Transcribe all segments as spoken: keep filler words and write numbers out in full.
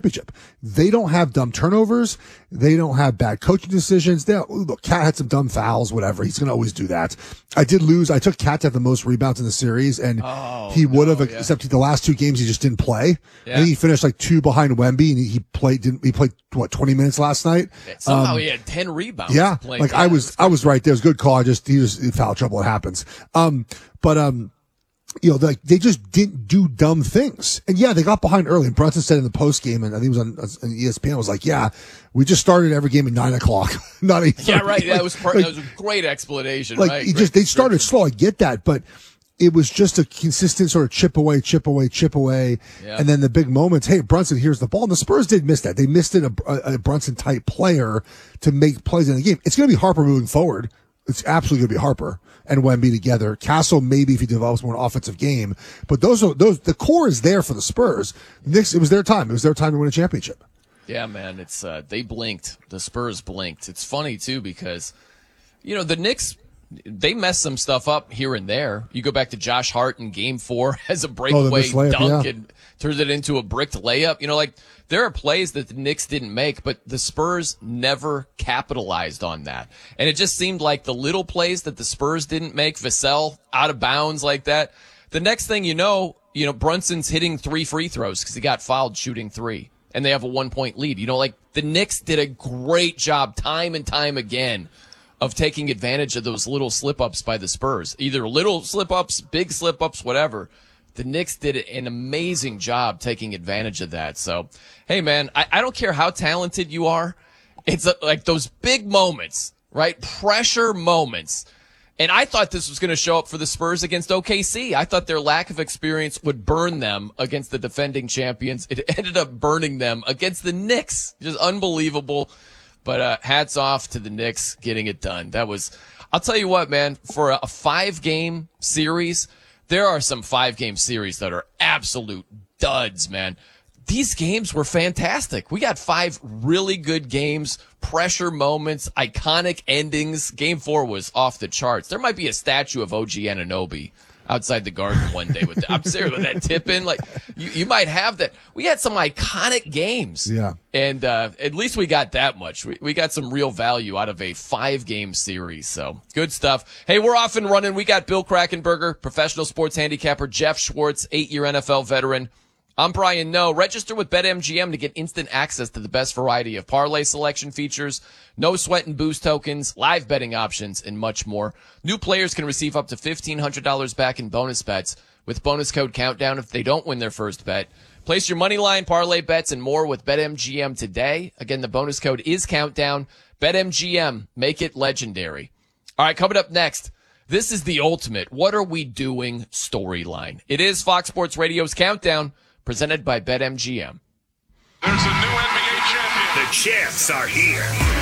championship. They don't have dumb turnovers. They don't have bad coaching decisions. They don't, look, Cat had some dumb fouls, whatever. He's going to always do that. I did lose. I took Cat to have the most rebounds in the series, and oh, he would have, no, yeah. except the last two games he just didn't play. Yeah. I think he finished like two behind Wemby, and he, he played, didn't, he played, what, twenty minutes last night? Somehow um, he had ten rebounds. Yeah. Playing Like that. I was, I was right there. It was a good call. I just, he was in foul trouble. It happens. Um, but, um, you know, like they just didn't do dumb things. And yeah, they got behind early. And Brunson said in the post game, and I think it was on, on E S P N, was like, yeah, we just started every game at nine o'clock, not eight thirty. Yeah, right. Like, that was part, like, that was a great explanation. Like, right? he just, they started slow. I get that, but it was just a consistent sort of chip away, chip away, chip away. Yeah. And then the big moments. Hey, Brunson, here's the ball. And the Spurs did miss that. They missed it, a, a, a Brunson type player to make plays in the game. It's going to be Harper moving forward. It's absolutely going to be Harper and Wemby together. Castle, maybe if he develops more offensive game, but those are those. The core is there for the Spurs. Knicks, it was their time. It was their time to win a championship. Yeah, man. It's uh, they blinked. The Spurs blinked. It's funny too because, you know, the Knicks, they messed some stuff up here and there. You go back to Josh Hart in Game Four as a breakaway oh, layup, dunk yeah. and turns it into a bricked layup. You know, like there are plays that the Knicks didn't make, but the Spurs never capitalized on that. And it just seemed like the little plays that the Spurs didn't make, Vassell out of bounds like that. The next thing you know, you know, Brunson's hitting three free throws because he got fouled shooting three, and they have a one point lead. You know, like the Knicks did a great job time and time again of taking advantage of those little slip-ups by the Spurs. Either little slip-ups, big slip-ups, whatever. The Knicks did an amazing job taking advantage of that. So, hey, man, I, I don't care how talented you are. It's a, like those big moments, right? Pressure moments. And I thought this was going to show up for the Spurs against O K C. I thought their lack of experience would burn them against the defending champions. It ended up burning them against the Knicks. Just unbelievable. But uh, hats off to the Knicks getting it done. That was, I'll tell you what, man, for a, a five-game series, there are some five-game series that are absolute duds, man. These games were fantastic. We got five really good games, pressure moments, iconic endings. Game four was off the charts. There might be a statue of O G Anunoby outside the Garden one day with that. I'm serious with that tip in. Like you, you might have that. We had some iconic games. Yeah. And uh, at least we got that much. We, we got some real value out of a five-game series. So good stuff. Hey, we're off and running. We got Bill Krackomberger, professional sports handicapper, Jeff Schwartz, eight-year N F L veteran. I'm Brian Noe. Register with BetMGM to get instant access to the best variety of parlay selection features, no sweat and boost tokens, live betting options, and much more. New players can receive up to fifteen hundred dollars back in bonus bets with bonus code COUNTDOWN if they don't win their first bet. Place your money line, parlay bets, and more with BetMGM today. Again, the bonus code is COUNTDOWN. BetMGM. Make it legendary. All right, coming up next, this is the ultimate what are we doing storyline. It is Fox Sports Radio's Countdown, presented by BetMGM. There's a new N B A champion. The champs are here.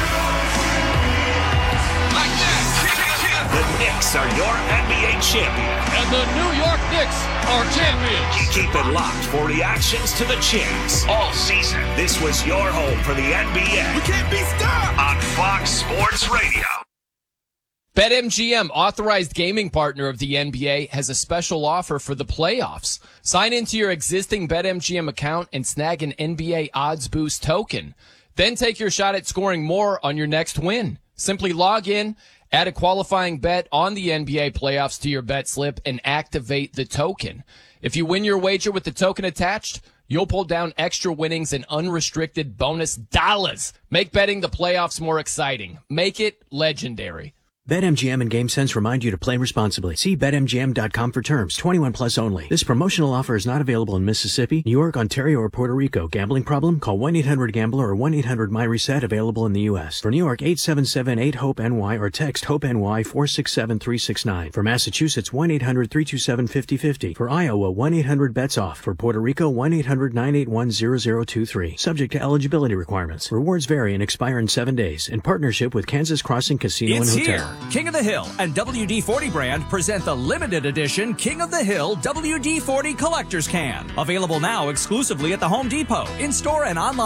Like that. The Knicks are your N B A champion. And the New York Knicks are champions. Keep it locked for reactions to the champs all season. This was your home for the N B A. We can't be stopped. On Fox Sports Radio. BetMGM, authorized gaming partner of the N B A, has a special offer for the playoffs. Sign into your existing BetMGM account and snag an N B A Odds Boost token. Then take your shot at scoring more on your next win. Simply log in, add a qualifying bet on the N B A playoffs to your bet slip, and activate the token. If you win your wager with the token attached, you'll pull down extra winnings and unrestricted bonus dollars. Make betting the playoffs more exciting. Make it legendary. BetMGM and GameSense remind you to play responsibly. See Bet M G M dot com for terms. twenty-one plus only. This promotional offer is not available in Mississippi, New York, Ontario, or Puerto Rico. Gambling problem? Call one eight hundred gambler or one eight hundred my reset, available in the U S. For New York, eight seven seven eight hope N Y or text HOPE-NY four six seven three six nine. For Massachusetts, one eight hundred three two seven five zero five zero. For Iowa, one eight hundred bets off. For Puerto Rico, one eight hundred nine eight one zero zero two three. Subject to eligibility requirements. Rewards vary and expire in seven days. In partnership with Kansas Crossing Casino It's and Hotel. here. King of the Hill and W D forty brand present the limited edition King of the Hill W D forty Collector's Can. Available now exclusively at the Home Depot, in-store and online.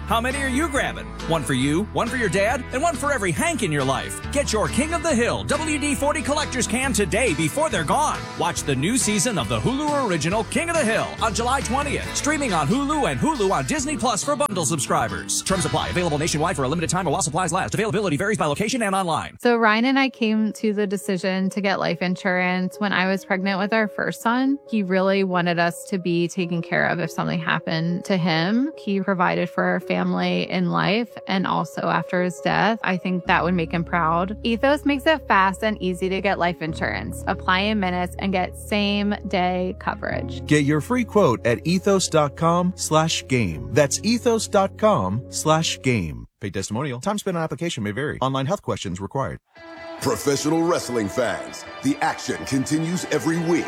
How many are you grabbing? One for you, one for your dad, and one for every Hank in your life. Get your King of the Hill W D forty Collector's Can today before they're gone. Watch the new season of the Hulu original King of the Hill on July twentieth. Streaming on Hulu and Hulu on Disney Plus for bundle subscribers. Terms apply. Available nationwide for a limited time while supplies last. Availability varies by location and online. So Ryan and I came to the decision to get life insurance when I was pregnant with our first son. He really wanted us to be taken care of if something happened to him. He provided for our family in life and also after his death. I think that would make him proud. Ethos makes it fast and easy to get life insurance. Apply in minutes and get same day coverage. Get your free quote at ethos.com slash game. That's ethos.com slash game. Paid testimonial. Time spent on application may vary. Online health questions required. Professional wrestling fans, the action continues every week.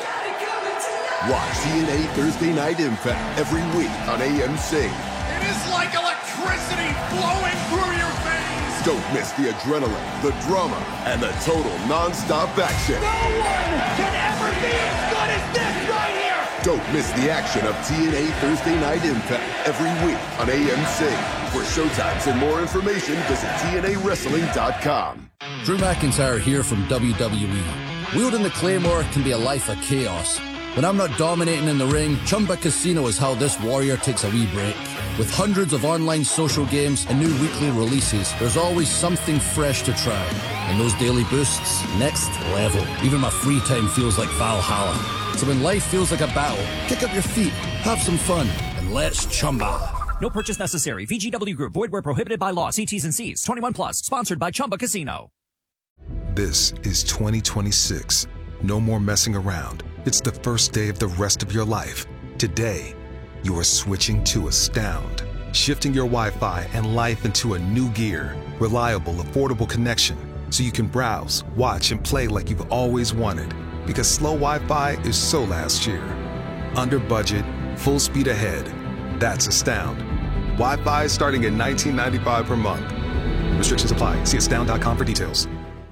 Watch T N A Thursday Night Impact every week on A M C. It is like electricity flowing through your veins. Don't miss the adrenaline, the drama, and the total non-stop action. No one can ever be as good as this right here. Don't miss the action of T N A Thursday Night Impact every week on A M C. For showtimes and more information, visit T N A wrestling dot com. Drew McIntyre here from W W E. Wielding the Claymore can be a life of chaos. When I'm not dominating in the ring, Chumba Casino is how this warrior takes a wee break. With hundreds of online social games and new weekly releases, there's always something fresh to try. And those daily boosts, next level. Even my free time feels like Valhalla. So when life feels like a battle, kick up your feet, have some fun, and let's Chumba. No purchase necessary. V G W Group. Void where prohibited by law. See T's and C's. twenty-one plus. Sponsored by Chumba Casino. This is twenty twenty-six. No more messing around. It's the first day of the rest of your life. Today, you are switching to Astound, shifting your Wi-Fi and life into a new gear. Reliable, affordable connection, so you can browse, watch, and play like you've always wanted. Because slow Wi-Fi is so last year. Under budget, full speed ahead. That's Astound. Wi-Fi starting at nineteen ninety-five per month. Restrictions apply. See astound dot com for details.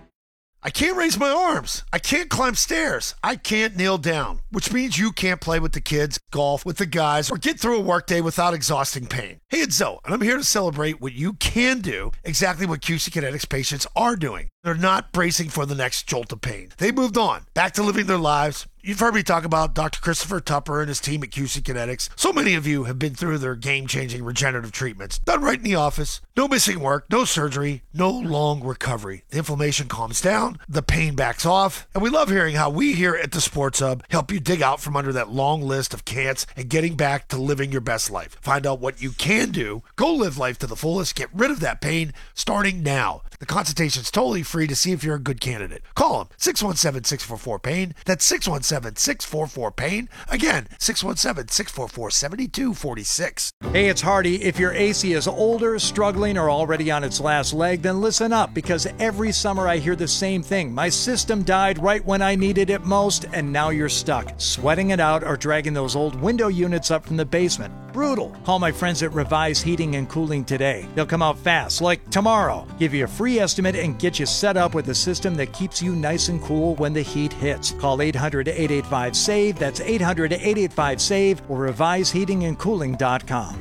I can't raise my arms. I can't climb stairs. I can't kneel down, which means you can't play with the kids, golf with the guys, or get through a workday without exhausting pain. Hey, it's Zoe, and I'm here to celebrate what you can do, exactly what Q C Kinetics patients are doing. They're not bracing for the next jolt of pain. They moved on, back to living their lives. You've heard me talk about Doctor Christopher Tupper and his team at Q C Kinetics. So many of you have been through their game-changing regenerative treatments. Done right in the office. No missing work, no surgery, no long recovery. The inflammation calms down, the pain backs off, and we love hearing how we here at the Sports Hub help you dig out from under that long list of can'ts and getting back to living your best life. Find out what you can do. Go live life to the fullest. Get rid of that pain starting now. The consultation's totally free to see if you're a good candidate. Call them, six one seven, six four four, pain. That's six one seven, six four four, pain. Again, six one seven, six four four, seven two four six. Hey, it's Hardy. If your A C is older, struggling, or already on its last leg, then listen up, because every summer I hear the same thing. My system died right when I needed it most, and now you're stuck, sweating it out or dragging those old window units up from the basement. Brutal. Call my friends at Revise Heating and Cooling today. They'll come out fast, like tomorrow. Give you a free estimate and get you set up with a system that keeps you nice and cool when the heat hits. Call eight hundred, eight eight five, SAVE. That's eight hundred, eight eight five, SAVE or revise heating and cooling dot com.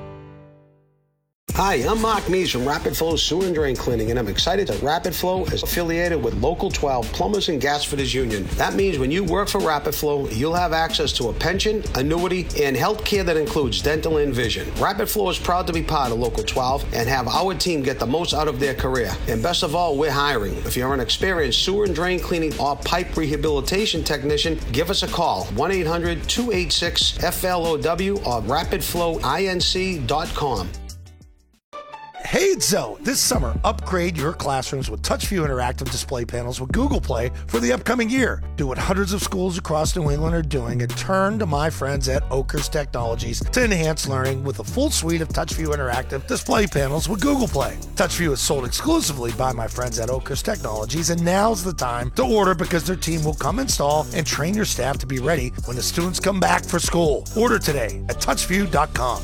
Hi, I'm Mark Mees from Rapid Flow Sewer and Drain Cleaning, and I'm excited that Rapid Flow is affiliated with Local twelve Plumbers and Gasfitters Union. That means when you work for Rapid Flow, you'll have access to a pension, annuity, and health care that includes dental and vision. Rapid Flow is proud to be part of Local twelve and have our team get the most out of their career. And best of all, we're hiring. If you're an experienced sewer and drain cleaning or pipe rehabilitation technician, give us a call, one eight hundred, two eight six, F L O W or rapid flow inc dot com. Hey, it's Zoe. This summer, upgrade your classrooms with TouchView interactive display panels with Google Play for the upcoming year. Do what hundreds of schools across New England are doing and turn to my friends at Oakers Technologies to enhance learning with a full suite of TouchView interactive display panels with Google Play. TouchView is sold exclusively by my friends at Oakers Technologies, and now's the time to order because their team will come install and train your staff to be ready when the students come back for school. Order today at touchview dot com.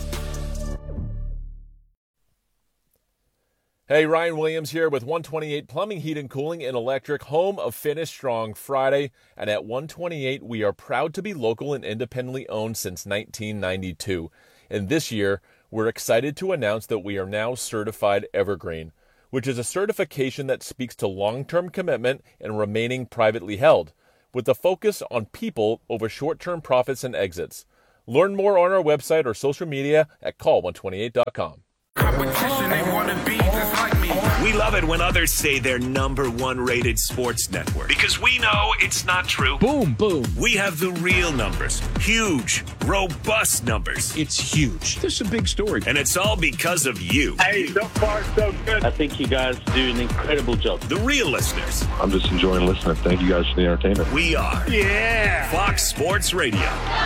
Hey, Ryan Williams here with one twenty-eight Plumbing, Heat and Cooling and Electric, home of Finish Strong Friday. And at one twenty-eight, we are proud to be local and independently owned since nineteen ninety-two. And this year, we're excited to announce that we are now certified Evergreen, which is a certification that speaks to long-term commitment and remaining privately held, with a focus on people over short-term profits and exits. Learn more on our website or social media at call one twenty-eight dot com. We love it when others say they're number one rated sports network, because we know it's not true. Boom, boom. We have the real numbers. Huge, robust numbers. It's huge. This is a big story. And it's all because of you. Hey, so far so good. I think you guys do an incredible job. The real listeners. I'm just enjoying listening. Thank you guys for the entertainment. We are. Yeah. Fox Sports Radio.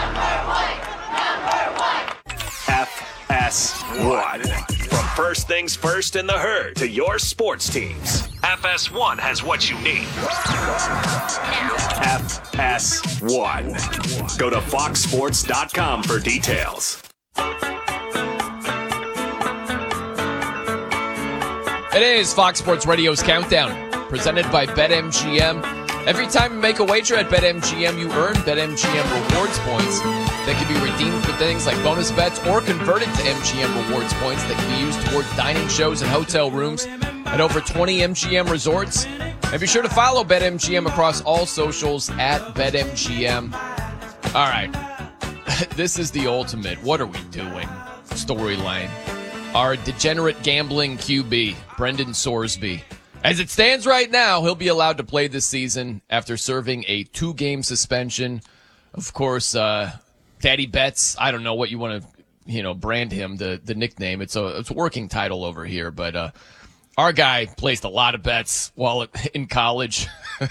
F S one. From first things first in the herd to your sports teams, F S one has what you need. F S one. Go to fox sports dot com for details. It is Fox Sports Radio's Countdown, presented by BetMGM. Every time you make a wager at BetMGM, you earn BetMGM rewards points that can be redeemed for things like bonus bets or converted to M G M rewards points that can be used towards dining shows and hotel rooms at over twenty M G M resorts. And be sure to follow BetMGM across all socials at BetMGM. All right, this is the ultimate "what are we doing" storyline. Our degenerate gambling Q B, Brendan Sorsby. As it stands right now, he'll be allowed to play this season after serving a two-game suspension. Of course, uh, Daddy Betts, I don't know what you want to, you know, brand him, the, the nickname. It's a, it's a working title over here, but uh, our guy placed a lot of bets while in college,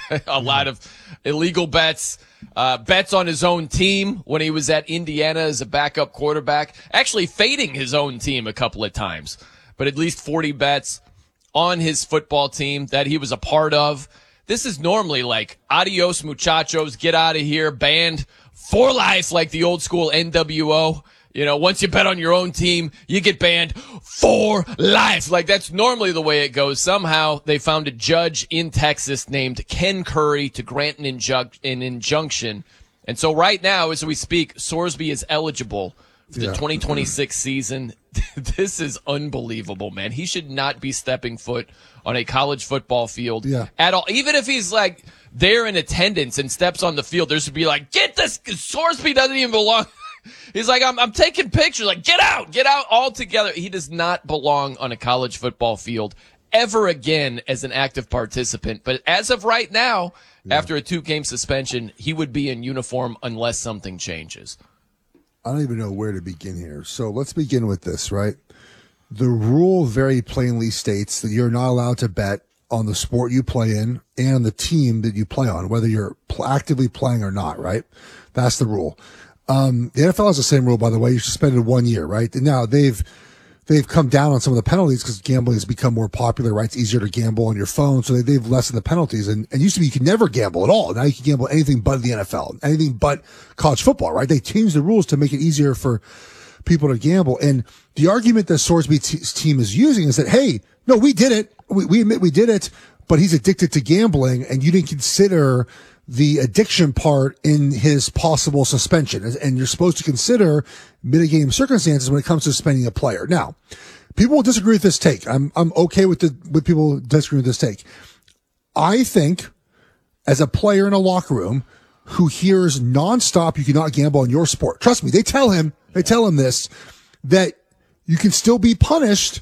a lot of illegal bets, uh, bets on his own team when he was at Indiana as a backup quarterback, actually fading his own team a couple of times, but at least forty bets on his football team that he was a part of. This is normally like, adios muchachos, get out of here, banned for life, like the old school N W O. You know, once you bet on your own team, you get banned for life. Like, that's normally the way it goes. Somehow they found a judge in Texas named Ken Curry to grant an, injun- an injunction. And so right now, as we speak, Sorsby is eligible for the yeah. twenty twenty-six season. This is unbelievable, man. He should not be stepping foot on a college football field yeah. at all. Even if he's like there in attendance and steps on the field, there should be like, get this, Sorsby doesn't even belong. He's like, I'm, I'm taking pictures. Like, get out, get out altogether. He does not belong on a college football field ever again as an active participant. But as of right now, yeah. after a two-game suspension, he would be in uniform unless something changes. I don't even know where to begin here. So let's begin with this, right? The rule very plainly states that you're not allowed to bet on the sport you play in and the team that you play on, whether you're pl- actively playing or not, right? That's the rule. Um, the N F L has the same rule, by the way. You're suspended one year, right? And now they've they've come down on some of the penalties because gambling has become more popular, right? It's easier to gamble on your phone, so they, they've lessened the penalties. And, and used to be you could never gamble at all. Now you can gamble anything but the N F L, anything but college football, right? They changed the rules to make it easier for people to gamble. And the argument that Sorsby's team is using is that, hey, no, we did it. We, we admit we did it, but he's addicted to gambling, and you didn't consider the addiction part in his possible suspension. And you're supposed to consider mitigating circumstances when it comes to suspending a player. Now, people will disagree with this take. I'm, I'm okay with the, with people disagreeing with this take. I think as a player in a locker room who hears nonstop, you cannot gamble on your sport. Trust me, they tell him, they tell him this, that you can still be punished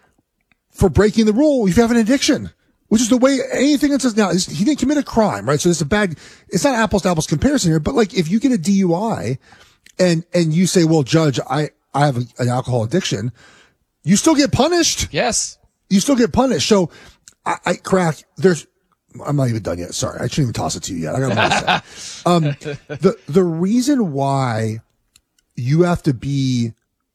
for breaking the rule if you have an addiction. Which is the way anything that says now, he didn't commit a crime, right? So it's a bad, it's not apples to apples comparison here, but like if you get a D U I and, and you say, well, judge, I, I have a, an alcohol addiction, you still get punished. Yes. You still get punished. So I, I crack, there's, I'm not even done yet. Sorry. I shouldn't even toss it to you yet. I got to say. Um, the, the reason why you have to be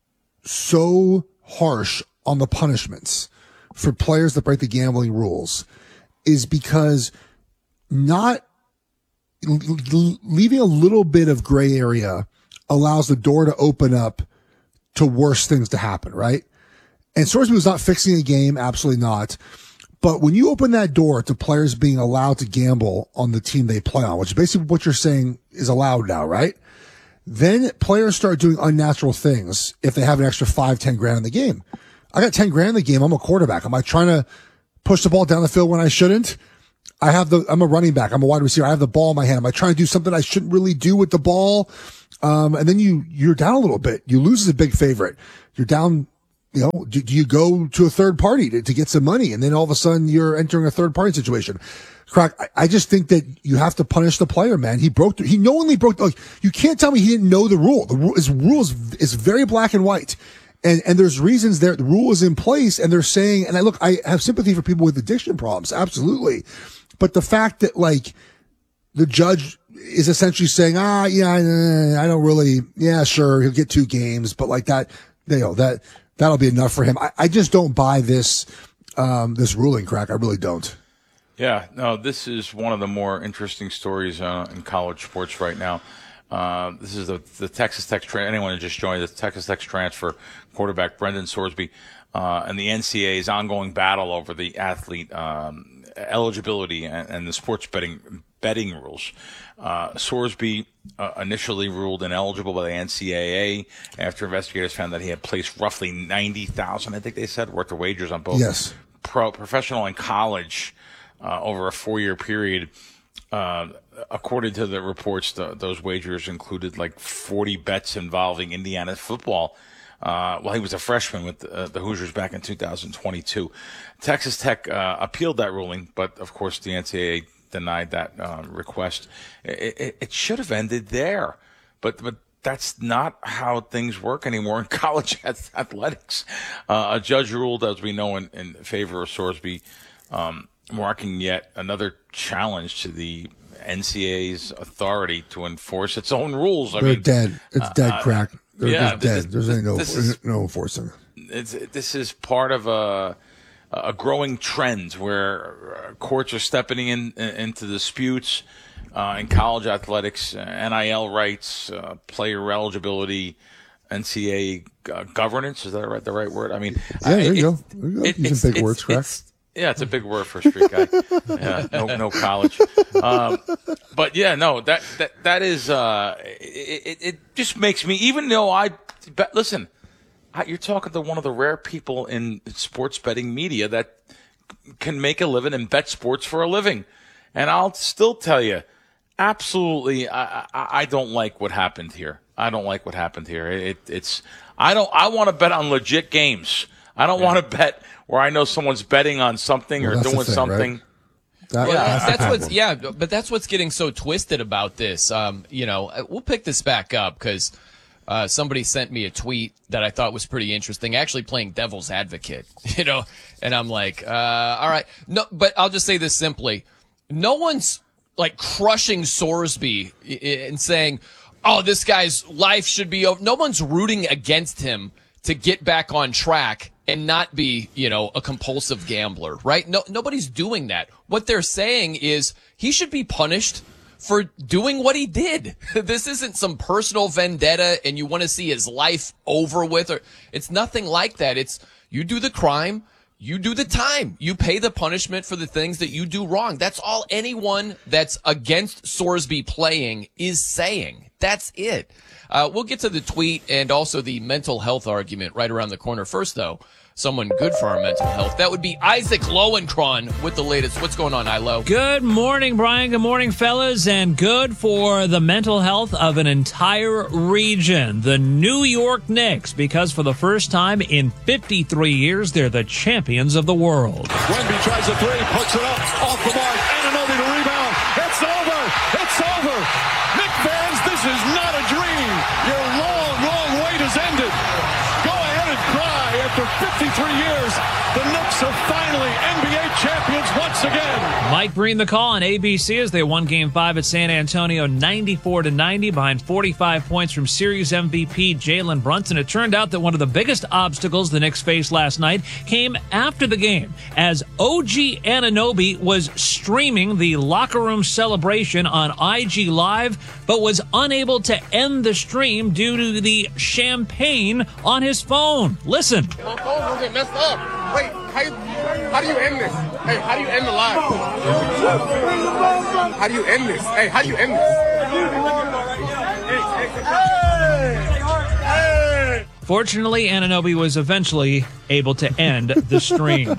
so harsh on the punishments for players that break the gambling rules is because not leaving a little bit of gray area allows the door to open up to worse things to happen, right? And Sorsby was not fixing a game, absolutely not. But when you open that door to players being allowed to gamble on the team they play on, which is basically what you're saying is allowed now, right? then players start doing unnatural things if they have an extra five, ten grand in the game. I got ten grand in the game. I'm a quarterback. Am I trying to push the ball down the field when I shouldn't? I have the, I'm a running back. I'm a wide receiver. I have the ball in my hand. Am I trying to do something I shouldn't really do with the ball? Um, and then you, you're down a little bit. You lose as a big favorite. You're down, you know, do, do you go to a third party to, to get some money? And then all of a sudden you're entering a third party situation. Crack, I, I just think that you have to punish the player, man. He broke, the, he knowingly broke, like, you can't tell me he didn't know the rule. The rule, his rule is, is very black and white. And, and there's reasons there, the rule is in place and they're saying, and I look, I have sympathy for people with addiction problems. Absolutely. But the fact that, like, the judge is essentially saying, ah, yeah, I don't really, yeah, sure, he'll get two games, but like that, you know, that, that'll be enough for him. I, I just don't buy this, um, this ruling, Crack. I really don't. Yeah, no, this is one of the more interesting stories uh, in college sports right now. Uh, this is the, the Texas Tech, tra- anyone who just joined, the Texas Tech transfer quarterback Brendan Sorsby, uh, and the N C A A's ongoing battle over the athlete, um, eligibility and, and the sports betting, betting rules. Uh, Sorsby, uh, initially ruled ineligible by the N C A A after investigators found that he had placed roughly ninety thousand, I think they said, worth of wagers on both yes. pro, professional and college, uh, over a four-year period. Uh, according to the reports, the, those wagers included like forty bets involving Indiana football. Uh, while he was a freshman with the, uh, the Hoosiers back in two thousand twenty-two. Texas Tech uh, appealed that ruling, but of course the N C A A denied that uh, request. It, it, it should have ended there, but but that's not how things work anymore in college athletics. Uh, a judge ruled, as we know, in, in favor of Sorsby, um, marking yet another challenge to the N C A A's authority to enforce its own rules. I They're mean, dead. It's dead, uh, Crack. They're yeah, just dead. This, There's any no, this is, no enforcing. It's, this is part of a, a growing trend where courts are stepping in into disputes uh, in college athletics, N I L rights, uh, player eligibility, N C A A uh, governance. Is that right, the right word? I mean, yeah, there you it, go. There you go. It, Using it's, big it's, words, Crack. It's, yeah, it's a big word for a street guy. Yeah, no, no college. Um, but yeah, no, that that that is. Uh, it, it just makes me, even though I bet, listen, I, you're talking to one of the rare people in sports betting media that can make a living and bet sports for a living, and I'll still tell you, absolutely, I, I, I don't like what happened here. I don't like what happened here. It, it's I don't. I want to bet on legit games. I don't yeah. want to bet where I know someone's betting on something well, or doing thing, something. Right? That, well, that's, that's what's yeah, but that's what's getting so twisted about this. Um, you know, we'll pick this back up because uh, somebody sent me a tweet that I thought was pretty interesting. Actually, playing devil's advocate, you know, and I'm like, uh, all right, no, but I'll just say this simply: no one's like crushing Sorsby and saying, "Oh, this guy's life should be over." No one's rooting against him to get back on track and not be, you know, a compulsive gambler, right? No, nobody's doing that. What they're saying is he should be punished for doing what he did. This isn't some personal vendetta and you want to see his life over with, or it's nothing like that. It's you do the crime, you do the time, you pay the punishment for the things that you do wrong. That's all anyone that's against Sorsby playing is saying. That's it. Uh, we'll get to the tweet and also the mental health argument right around the corner. First, though, someone good for our mental health. That would be Isaac Lowenkron with the latest. What's going on, Ilo? Good morning, Brian. Good morning, fellas. And good for the mental health of an entire region. The New York Knicks, because for the first time in fifty-three years, they're the champions of the world. Wemby tries a three, puts it up, off the mark, Anunoby to rebound. It's over. It's over. Knick fans, this is not a dream. Your long, long wait has ended. Go ahead and cry. After fifty-three years, the Knicks are finally N B A champions once again. Mike Breen the call on A B C as they won Game five at San Antonio ninety-four to ninety behind forty-five points from series M V P Jalen Brunson. It turned out that one of the biggest obstacles the Knicks faced last night came after the game as O G Anunoby was streaming the locker room celebration on I G Live but was unable to end the stream due to the champagne on his phone. Listen. My phone will get messed up. Wait, how, you, how do you end this? Hey, how do you end the live? How do you end this? Hey, how do you end this? Fortunately, Anunoby was eventually able to end the stream.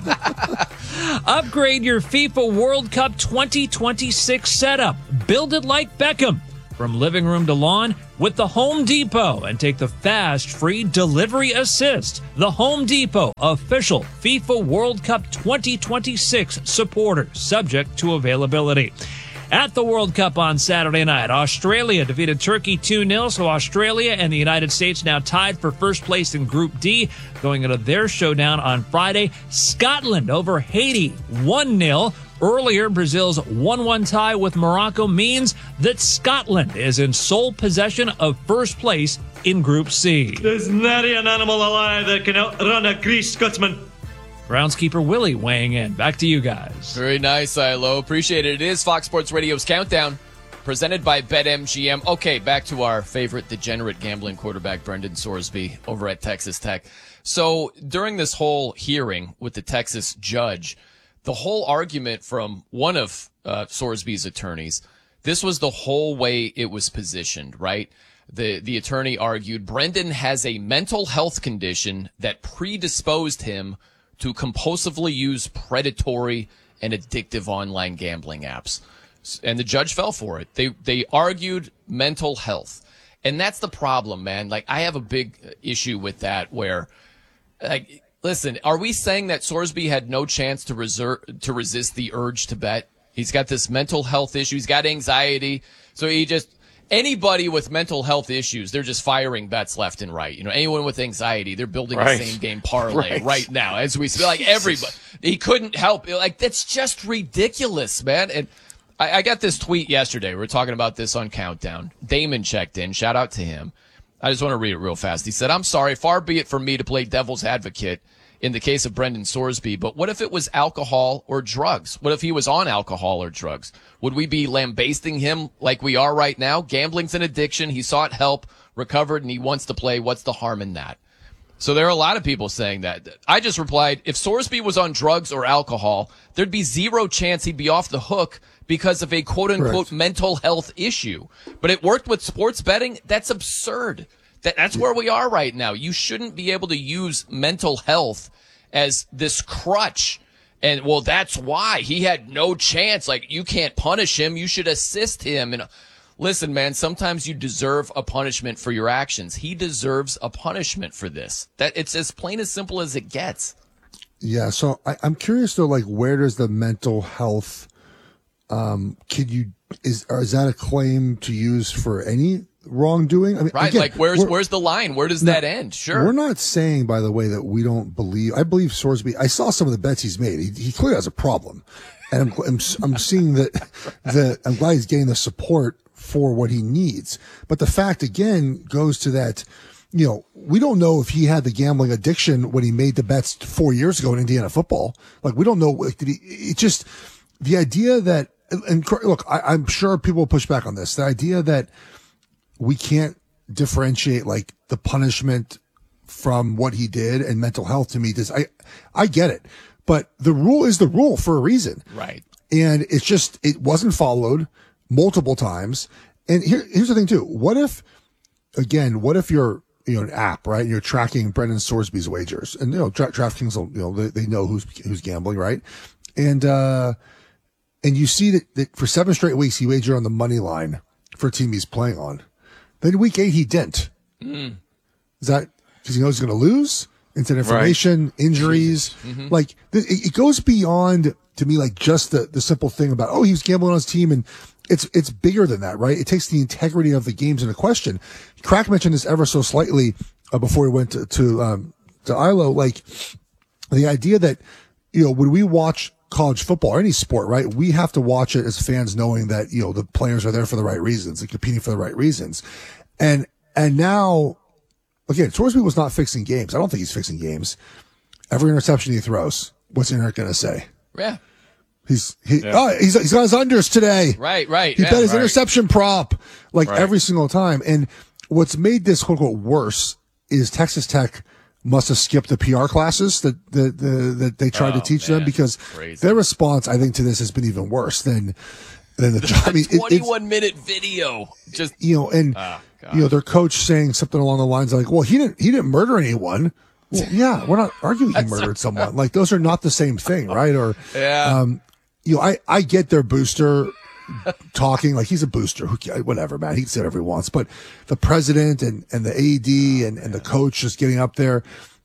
Upgrade your FIFA World Cup twenty twenty-six setup. Build it like Beckham. From living room to lawn with the Home Depot and take the fast, free delivery assist. The Home Depot, official FIFA World Cup twenty twenty-six supporter, subject to availability. At the World Cup on Saturday night, Australia defeated Turkey two nil, so Australia and the United States now tied for first place in Group D. Going into their showdown on Friday, Scotland over Haiti one nil. Earlier, Brazil's one one tie with Morocco means that Scotland is in sole possession of first place in Group C. There's nary an animal alive that can outrun a Grease Scotsman. Groundskeeper Willie weighing in. Back to you guys. Very nice, Ilo. Appreciate it. It is Fox Sports Radio's Countdown, presented by BetMGM. Okay, back to our favorite degenerate gambling quarterback, Brendan Sorsby, over at Texas Tech. So during this whole hearing with the Texas judge, the whole argument from one of uh, Sorsby's attorneys, this was the whole way it was positioned, right? The the attorney argued Brendan has a mental health condition that predisposed him to compulsively use predatory and addictive online gambling apps. And the judge fell for it. They they argued mental health. And that's the problem, man. Like, I have a big issue with that where, like, listen, are we saying that Sorsby had no chance to reserve, to resist the urge to bet? He's got this mental health issue. He's got anxiety. So he just, anybody with mental health issues, they're just firing bets left and right. You know, anyone with anxiety, they're building Right. a same game parlay Right. right now as we speak. Like, everybody, he couldn't help. Like, that's just ridiculous, man. And I, I got this tweet yesterday. We were talking about this on Countdown. Damon checked in. Shout out to him. I just want to read it real fast. He said, I'm sorry, far be it from me to play devil's advocate in the case of Brendan Sorsby, but what if it was alcohol or drugs? What if he was on alcohol or drugs? Would we be lambasting him like we are right now? Gambling's an addiction. He sought help, recovered, and he wants to play. What's the harm in that? So there are a lot of people saying that. I just replied, if Sorsby was on drugs or alcohol, there'd be zero chance he'd be off the hook because of a quote-unquote Correct. mental health issue. But it worked with sports betting? That's absurd. That, that's where we are right now. You shouldn't be able to use mental health as this crutch. And, well, that's why he had no chance. Like, you can't punish him. You should assist him. And listen, man, sometimes you deserve a punishment for your actions. He deserves a punishment for this. That it's as plain as simple as it gets. Yeah. So I, I'm curious though, like, where does the mental health, um, can you, is, or is that a claim to use for any wrongdoing? I mean, Right. again, like, where's, we're- where's the line? Where does Now, that end? Sure. We're not saying, by the way, that we don't believe. I believe Sorsby. I saw some of the bets he's made. He, he clearly has a problem, and I'm I'm, I'm seeing that. The I'm glad he's getting the support for what he needs. But the fact again goes to that. You know, we don't know if he had the gambling addiction when he made the bets four years ago in Indiana football. Like, we don't know. Like, did he? It's just the idea that. And look, I, I'm sure people will push back on this. The idea that we can't differentiate like the punishment from what he did and mental health, to me, does I, I get it, but the rule is the rule for a reason. Right. And it's just, it wasn't followed multiple times. And here, here's the thing too. What if, again, what if you're, you know, an app, right? And you're tracking Brendan Sorsby's wagers, and, you know, Dra- DraftKings will, you know, they, they know who's, who's gambling, right? And, uh, and you see that, that for seven straight weeks, he wagered on the money line for a team he's playing on. Then week eight, he didn't. Mm. Is that because he knows he's going to lose? Instant information, right. Injuries. Mm-hmm. Like, th- it, it goes beyond, to me, like just the, the simple thing about, oh, he was gambling on his team. And it's, it's bigger than that, right? It takes the integrity of the games into question. Crack mentioned this ever so slightly uh, before he went to, to, um, to Ilo. Like, the idea that, you know, when we watch college football or any sport, right, we have to watch it as fans knowing that, you know, the players are there for the right reasons and competing for the right reasons. And, and now, again, Sorsby was not fixing games. I don't think he's fixing games. Every interception he throws, what's the internet going to say? Yeah. He's, he, Yeah. oh, he's, he's got his unders today. Right, right. He yeah, bet his right. interception prop, like Right. every single time. And what's made this quote unquote worse is Texas Tech must have skipped the P R classes that the, the, that they tried Oh, to teach man. them, because Crazy. their response, I think, to this has been even worse than, than the, I mean, it- it's- twenty-one minute video. Just, you know, and, Ah, you know, their coach saying something along the lines like, well, he didn't, he didn't murder anyone. Well, yeah, we're not arguing he murdered someone. Like, those are not the same thing, right? Or, yeah. um, you know, I, I get their booster talking, like he's a booster, who, whatever, man, he can say whatever he wants. But the president and, and the A D and, and the coach just getting up there,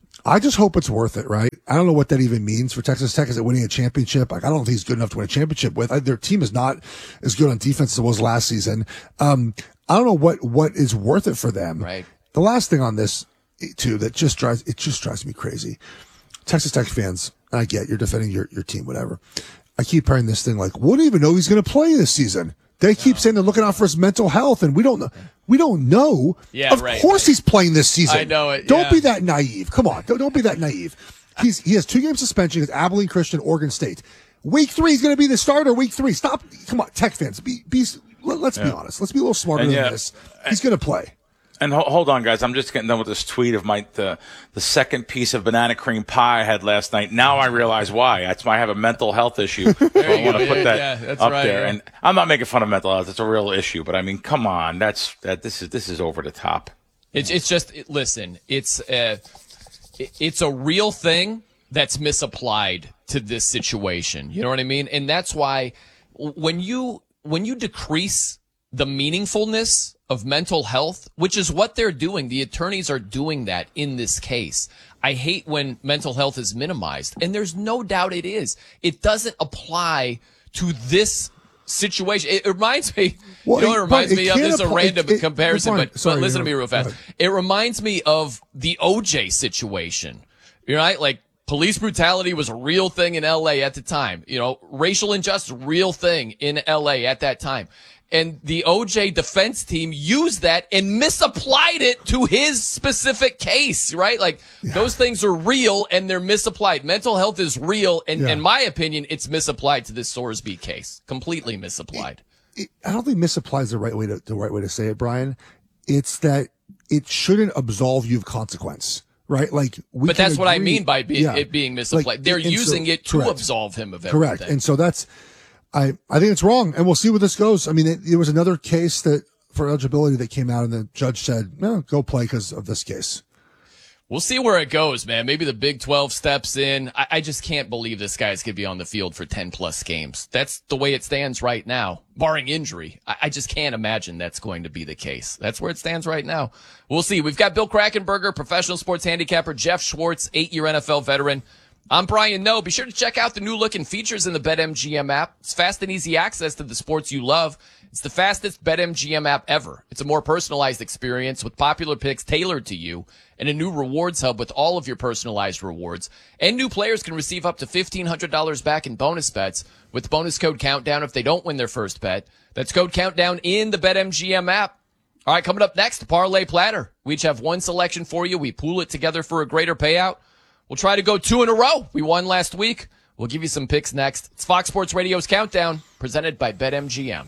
I just hope it's worth it, right? I don't know what that even means for Texas Tech. Is it winning a championship? Like, I don't think he's good enough to win a championship with. I, their team is not as good on defense as it was last season. Um, I don't know what, what is worth it for them. Right. The last thing on this, too, that just drives, it just drives me crazy. Texas Tech fans, I get you're defending your, your team, whatever. I keep hearing this thing like, we don't even know he's going to play this season. They keep saying they're looking out for his mental health, and we don't know. We don't know. Yeah, of right, course right. he's playing this season. I know it. Don't yeah. be that naive. Come on. Don't, don't be that naive. He's He has two game suspension against Abilene Christian, Oregon State. Week three, he's going to be the starter. Week three. Stop. Come on, Tech fans. Be, be, let, let's yeah. be honest. Let's be a little smarter and than yeah, this. He's going to play. And ho- hold on, guys. I'm just getting done with this tweet of my the the second piece of banana cream pie I had last night. Now I realize why. That's why I have a mental health issue. So I want to put yeah, that yeah, that's up right, there. yeah. And I'm not making fun of mental health. It's a real issue. But I mean, come on. That's that. This is this is over the top. It's it's just it, listen. It's uh, it, it's a real thing that's misapplied to this situation. You know what I mean? And that's why when you when you decrease the meaningfulness of mental health, which is what they're doing. The attorneys are doing that in this case. I hate when mental health is minimized, and there's no doubt it is. It doesn't apply to this situation. It reminds me, Well, you know what it it- reminds but me it of? This is a can't apply- random it- it- comparison, Brian, but, sorry, but listen to you're- me real fast. go ahead. It reminds me of the O J situation, you know, right? Like, police brutality was a real thing in L A at the time. You know, racial injustice, real thing in L A at that time. And the O J defense team used that and misapplied it to his specific case, right? Like, yeah. those things are real and they're misapplied. Mental health is real, and Yeah. in my opinion, it's misapplied to this Sorsby case. Completely misapplied. It, it, I don't think misapplied is the right way to the right way to say it, Brian. It's that it shouldn't absolve you of consequence, right? Like, we but can that's what I agree- mean by be, yeah. it being misapplied. Like, They're and so- using it to correct. absolve him of everything. Correct. And so that's, I, I think it's wrong, and we'll see where this goes. I mean, it, there was another case that for eligibility that came out, and the judge said, no, go play because of this case. We'll see where it goes, man. Maybe the Big twelve steps in. I, I just can't believe this guy's going to be on the field for ten plus games. That's the way it stands right now, barring injury. I, I just can't imagine that's going to be the case. That's where it stands right now. We'll see. We've got Bill Krackomberger, professional sports handicapper, Jeff Schwartz, eight-year N F L veteran. I'm Brian Noe. Be sure to check out the new look and features in the BetMGM app. It's fast and easy access to the sports you love. It's the fastest BetMGM app ever. It's a more personalized experience with popular picks tailored to you and a new rewards hub with all of your personalized rewards. And new players can receive up to fifteen hundred dollars back in bonus bets with bonus code Countdown if they don't win their first bet. That's code Countdown in the BetMGM app. All right, coming up next, Parlay Platter. We each have one selection for you. We pool it together for a greater payout. We'll try to go two in a row. We won last week. We'll give you some picks next. It's Fox Sports Radio's Countdown, presented by BetMGM.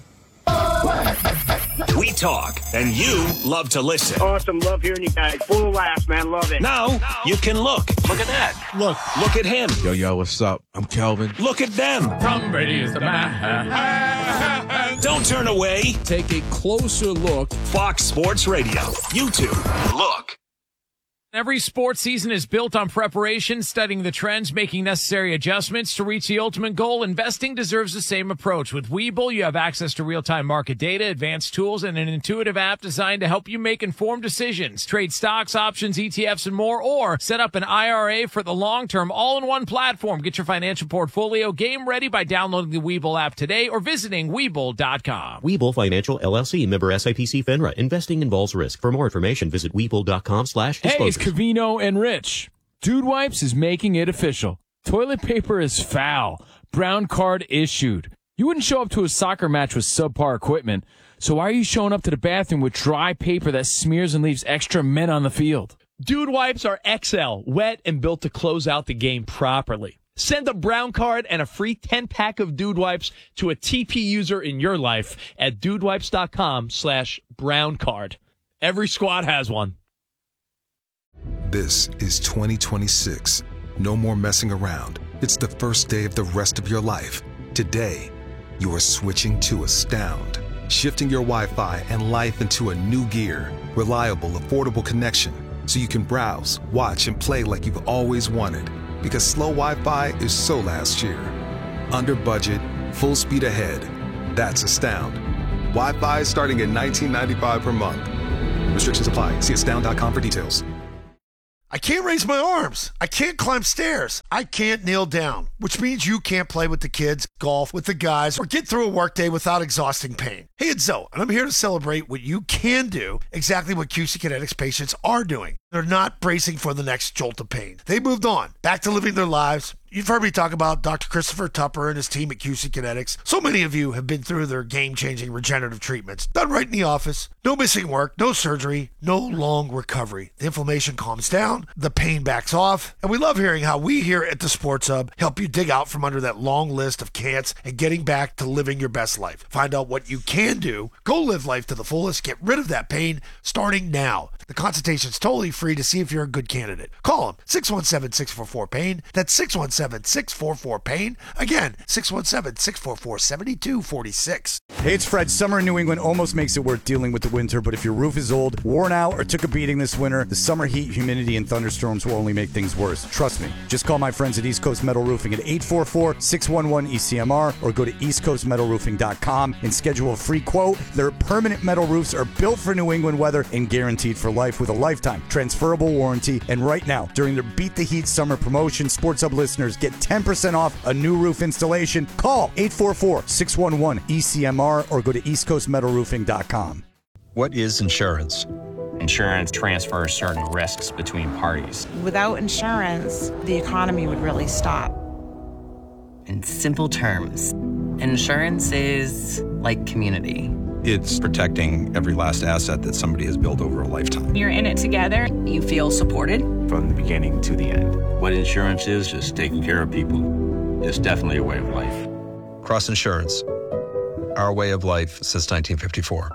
We talk, and you love to listen. Awesome. Love hearing you guys. Full of laughs, man. Love it. Now you can look. Look at that. Look. Look at him. Yo, yo, what's up? I'm Kelvin. Look at them. Tom Brady is the man. Don't turn away. Take a closer look. Fox Sports Radio. YouTube. Look. Every sports season is built on preparation, studying the trends, making necessary adjustments to reach the ultimate goal. Investing deserves the same approach. With Webull, you have access to real-time market data, advanced tools, and an intuitive app designed to help you make informed decisions. Trade stocks, options, E T Fs, and more, or set up an I R A for the long term, all in one platform. Get your financial portfolio game ready by downloading the Webull app today or visiting Webull dot com. Webull Financial, L L C, member S I P C FINRA. Investing involves risk. For more information, visit Webull dot com slash disclosures. Hey, it's Covino and Rich. Dude Wipes is making it official. Toilet paper is foul. Brown card issued. You wouldn't show up to a soccer match with subpar equipment, so why are you showing up to the bathroom with dry paper that smears and leaves extra men on the field? Dude Wipes are X L, wet and built to close out the game properly. Send a brown card and a free ten-pack of Dude Wipes to a T P user in your life at dudewipes dot com slash brown card. Every squad has one. This is twenty twenty-six. No more messing around. It's the first day of the rest of your life. Today, you are switching to Astound. shifting your Wi-Fi and life into a new gear. Reliable, affordable connection so you can browse, watch, and play like you've always wanted. Because slow Wi-Fi is so last year. Under budget, full speed ahead. That's Astound. Wi-Fi starting at nineteen ninety-five per month. Restrictions apply. See astound dot com for details. I can't raise my arms. I can't climb stairs. I can't kneel down, which means you can't play with the kids, golf with the guys, or get through a workday without exhausting pain. Hey, it's Zoe, and I'm here to celebrate what you can do, exactly what Q C Kinetics patients are doing. They're not bracing for the next jolt of pain. They moved on, back to living their lives. You've heard me talk about Doctor Christopher Tupper and his team at Q C Kinetics. So many of you have been through their game-changing regenerative treatments. Done right in the office. No missing work, no surgery, no long recovery. The inflammation calms down, the pain backs off, and we love hearing how we here at the Sports Hub help you dig out from under that long list of can'ts and getting back to living your best life. Find out what you can do. Go live life to the fullest. Get rid of that pain starting now. The consultation's totally free to see if you're a good candidate. Call them, six one seven, six four four, pain. That's six one seven, six four four, pain. Again, six one seven, six four four, seven two four six. Hey, it's Fred. Summer in New England almost makes it worth dealing with the winter, but if your roof is old, worn out, or took a beating this winter, the summer heat, humidity, and thunderstorms will only make things worse. Trust me. Just call my friends at East Coast Metal Roofing at eight four four, six one one, E C M R or go to east coast metal roofing dot com and schedule a free quote. Their permanent metal roofs are built for New England weather and guaranteed for life with a lifetime transferable warranty. And right now, during their Beat the Heat summer promotion, Sports Hub listeners get ten percent off a new roof installation. Call eight four four, six one one, E C M R or go to east coast metal roofing dot com. What is insurance? Insurance transfers certain risks between parties. Without insurance, the economy would really stop. In simple terms, insurance is like community. It's protecting every last asset that somebody has built over a lifetime. You're in it together. You feel supported. From the beginning to the end. What insurance is, just taking care of people. It's definitely a way of life. Cross Insurance. Our way of life since nineteen fifty-four.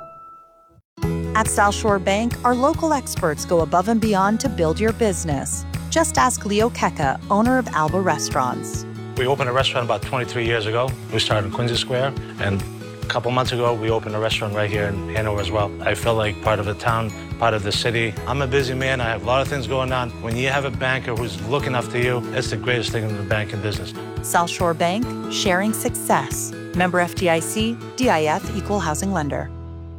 At South Shore Bank, our local experts go above and beyond to build your business. Just ask Leo Keka, owner of Alba Restaurants. We opened a restaurant about twenty-three years ago. We started in Quincy Square, and a couple months ago, we opened a restaurant right here in Hanover as well. I feel like part of the town, part of the city. I'm a busy man. I have a lot of things going on. When you have a banker who's looking after you, it's the greatest thing in the banking business. South Shore Bank, sharing success. Member F D I C, D I F Equal Housing Lender.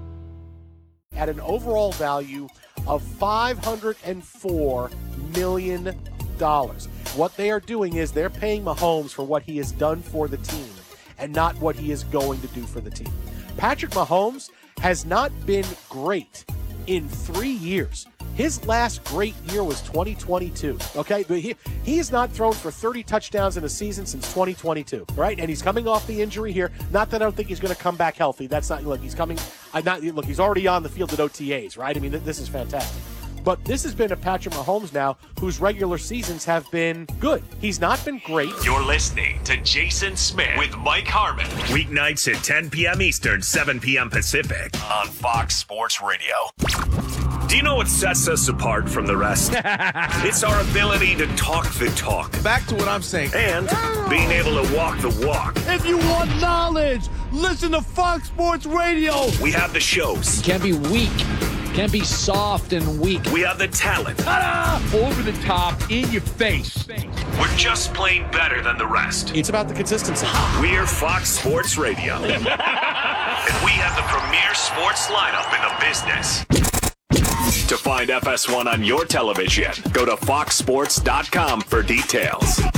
At an overall value of five hundred four million dollars. What they are doing is they're paying Mahomes for what he has done for the team and not what he is going to do for the team. Patrick Mahomes has not been great in three years. His last great year was twenty twenty-two, okay? But he, he has not thrown for thirty touchdowns in a season since twenty twenty-two, right? And he's coming off the injury here. Not that I don't think he's going to come back healthy. That's not, look, he's coming, uh, not, look, he's already on the field at O T As, right? I mean, th- this is fantastic. But this has been a Patrick Mahomes now whose regular seasons have been good. He's not been great. You're listening to Jason Smith with Mike Harmon. Weeknights at ten p.m. Eastern, seven p.m. Pacific on Fox Sports Radio. Do you know what sets us apart from the rest? It's our ability to talk the talk. Back to what I'm saying. And being able to walk the walk. If you want knowledge, listen to Fox Sports Radio. We have the shows. You can't be weak. Can't be soft and weak. We have the talent. Ta-da! Over the top, in your face. We're just plain better than the rest. It's about the consistency. We're Fox Sports Radio. And we have the premier sports lineup in the business. To find F S one on your television, go to fox sports dot com for details.